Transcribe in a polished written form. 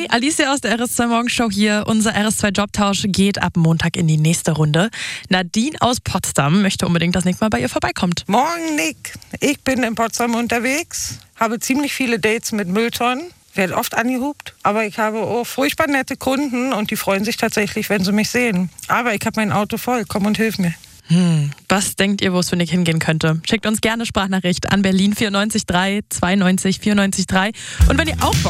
Alicia aus der RS2 Morgenshow hier. Unser RS2 Jobtausch geht ab Montag in die nächste Runde. Nadine aus Potsdam möchte unbedingt, dass Nick mal bei ihr vorbeikommt. Morgen, Nick. Ich bin in Potsdam unterwegs, habe ziemlich viele Dates mit Mülltonnen, werde oft angehupt, aber ich habe auch furchtbar nette Kunden und die freuen sich tatsächlich, wenn sie mich sehen. Aber ich habe mein Auto voll, komm und hilf mir. Was denkt ihr, wo es für Nick hingehen könnte? Schickt uns gerne Sprachnachricht an Berlin 94 3 92 94 3. Und wenn ihr auch Bock